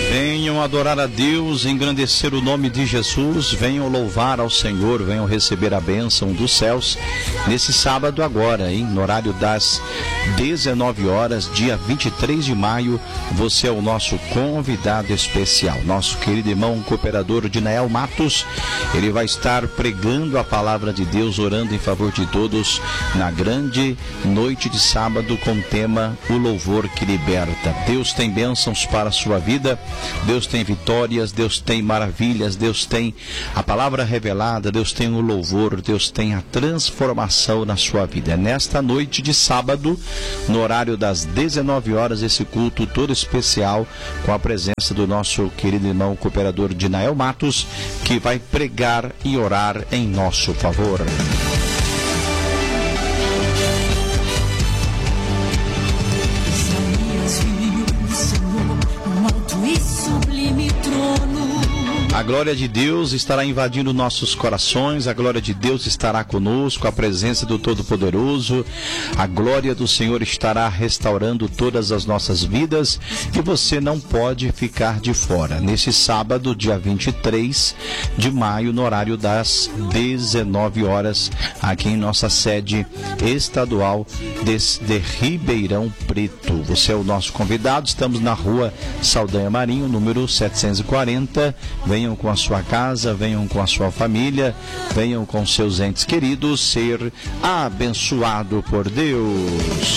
Venham adorar a Deus, engrandecer o nome de Jesus, venham louvar ao Senhor, venham receber a bênção dos céus nesse sábado agora, hein? No horário das 19 horas, dia 23 de maio, você é o nosso convidado especial, nosso querido irmão cooperador Dinael Matos. Ele vai estar pregando a palavra de Deus, orando em favor de todos na grande noite de sábado com o tema O Louvor que Liberta. Deus tem bênçãos para a sua vida, Deus tem vitórias, Deus tem maravilhas, Deus tem a palavra revelada, Deus tem o louvor, Deus tem a transformação na sua vida. É nesta noite de sábado, no horário das 19 horas, esse culto todo especial com a presença do nosso querido irmão cooperador Dinael Matos, que vai pregar e orar em nosso favor. A glória de Deus estará invadindo nossos corações, a glória de Deus estará conosco, a presença do Todo-Poderoso, a glória do Senhor estará restaurando todas as nossas vidas e você não pode ficar de fora. Nesse sábado, dia 23 de maio, no horário das 19 horas, aqui em nossa sede estadual de Ribeirão Preto. Você é o nosso convidado, estamos na rua Saldanha Marinho, número 740. Venham com a sua casa, venham com a sua família, venham com seus entes queridos ser abençoado por Deus.